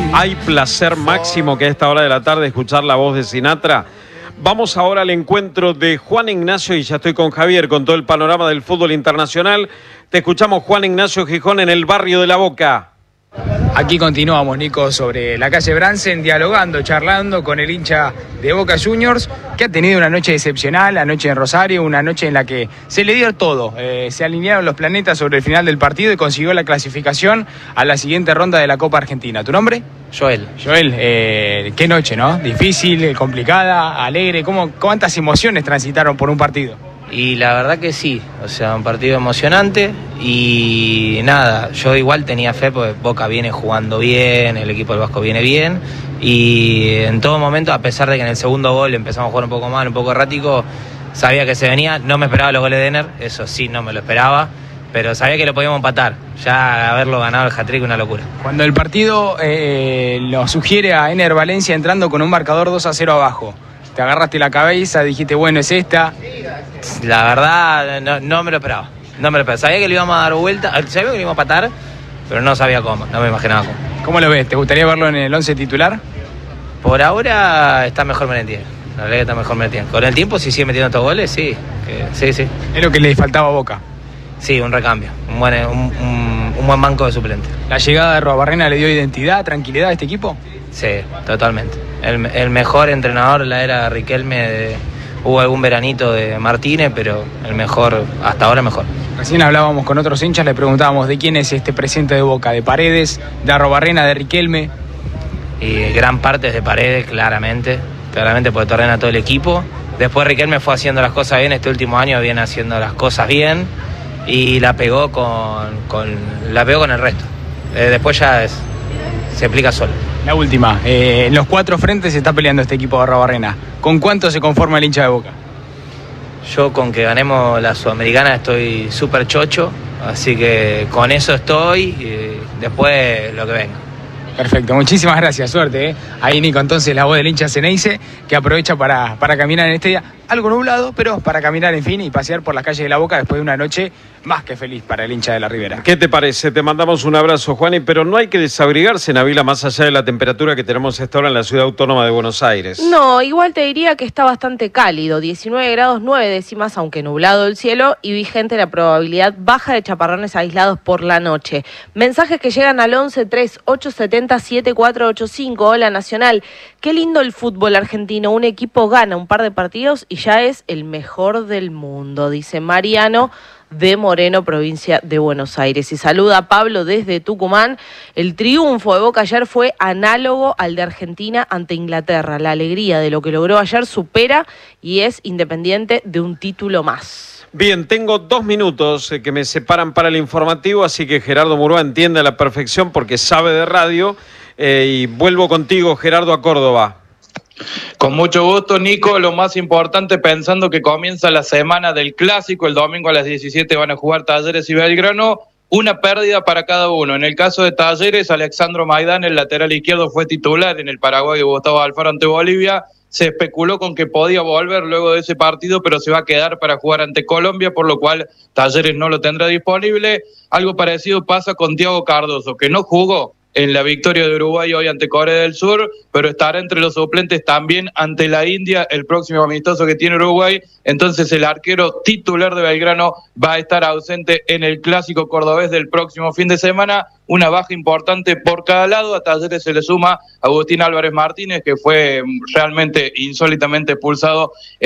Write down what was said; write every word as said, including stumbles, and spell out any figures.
Hay placer máximo que a esta hora de la tarde escuchar la voz de Sinatra. Vamos ahora al encuentro de Juan Ignacio, y ya estoy con Javier, con todo el panorama del fútbol internacional. Te escuchamos, Juan Ignacio Gijón, en el barrio de La Boca. Aquí continuamos, Nico, sobre la calle Bransen, dialogando, charlando con el hincha de Boca Juniors, que ha tenido una noche excepcional, la noche en Rosario, una noche en la que se le dio todo. Eh, se alinearon los planetas sobre el final del partido y consiguió la clasificación a la siguiente ronda de la Copa Argentina. ¿Tu nombre? Joel. Joel, eh, qué noche, ¿no? Difícil, complicada, alegre. ¿Cómo, ¿Cuántas emociones transitaron por un partido? Y la verdad que sí, o sea, un partido emocionante y nada, yo igual tenía fe porque Boca viene jugando bien, el equipo del Vasco viene bien y en todo momento, a pesar de que en el segundo gol empezamos a jugar un poco mal, un poco errático, sabía que se venía, no me esperaba los goles de Ener, eso sí, no me lo esperaba, pero sabía que lo podíamos empatar, ya haberlo ganado el hat-trick, una locura. Cuando el partido eh, lo sugiere a Ener Valencia entrando con un marcador dos a cero abajo, te agarraste la cabeza, dijiste, bueno, es esta. La verdad, no, no me lo esperaba. No me lo esperaba. Sabía que le íbamos a dar vuelta, sabía que le íbamos a patar, pero no sabía cómo, no me imaginaba cómo. ¿Cómo lo ves? ¿Te gustaría verlo en el once titular? Por ahora está mejor Merentiel. La verdad que está mejor Merentiel. Con el tiempo, si sigue metiendo estos goles, sí. Que, sí, sí. Es lo que le faltaba a Boca. Sí, un recambio. Un buen, un, un, un buen banco de suplente. ¿La llegada de Robarrena le dio identidad, tranquilidad a este equipo? Sí, totalmente. El, el mejor entrenador la era Riquelme. De, hubo algún veranito de Martínez, pero el mejor, hasta ahora mejor. Recién hablábamos con otros hinchas, le preguntábamos de quién es este presente de Boca, de Paredes, de Robarrena, de Riquelme. Y gran parte es de Paredes, claramente. Claramente porque ordena todo el equipo. Después Riquelme fue haciendo las cosas bien, este último año viene haciendo las cosas bien y la pegó con, con, la pegó con el resto. Eh, después ya es, se explica solo. La última, eh, en los cuatro frentes se está peleando este equipo de Robarrena. ¿Con cuánto se conforma el hincha de Boca? Yo con que ganemos la Sudamericana estoy súper chocho, así que con eso estoy y después lo que venga. Perfecto, muchísimas gracias, suerte. ¿eh? Ahí Nico, entonces la voz del hincha Ceneice, que aprovecha para, para caminar en este día, algo nublado, pero para caminar en fin y pasear por las calles de La Boca después de una noche más que feliz para el hincha de la Ribera. ¿Qué te parece? Te mandamos un abrazo, Juani, pero no hay que desabrigarse, Nabila, más allá de la temperatura que tenemos esta hora en la Ciudad Autónoma de Buenos Aires. No, igual te diría que está bastante cálido, diecinueve grados nueve décimas, aunque nublado el cielo, y vigente la probabilidad baja de chaparrones aislados por la noche. Mensajes que llegan al once tres ocho siete cero siete cuatro ocho cinco. Hola, Nacional. Qué lindo el fútbol argentino. Un equipo gana un par de partidos y ya es el mejor del mundo, dice Mariano de Moreno, provincia de Buenos Aires. Y saluda a Pablo desde Tucumán. El triunfo de Boca ayer fue análogo al de Argentina ante Inglaterra. La alegría de lo que logró ayer supera y es independiente de un título más. Bien, tengo dos minutos que me separan para el informativo, así que Gerardo Murúa entiende a la perfección porque sabe de radio. Eh, y vuelvo contigo, Gerardo, a Córdoba. Con mucho gusto, Nico. Lo más importante, pensando que comienza la semana del Clásico, el domingo a las diecisiete van a jugar Talleres y Belgrano, una pérdida para cada uno. En el caso de Talleres, Alexandro Maidán, el lateral izquierdo, fue titular en el Paraguay de Gustavo Alfaro ante Bolivia. Se especuló con que podía volver luego de ese partido, pero se va a quedar para jugar ante Colombia, por lo cual Talleres no lo tendrá disponible. Algo parecido pasa con Thiago Cardoso, que no jugó en la victoria de Uruguay hoy ante Corea del Sur, pero estará entre los suplentes también ante la India, el próximo amistoso que tiene Uruguay. Entonces el arquero titular de Belgrano va a estar ausente en el Clásico cordobés del próximo fin de semana. Una baja importante por cada lado. A Talleres se le suma Agustín Álvarez Martínez, que fue realmente insólitamente expulsado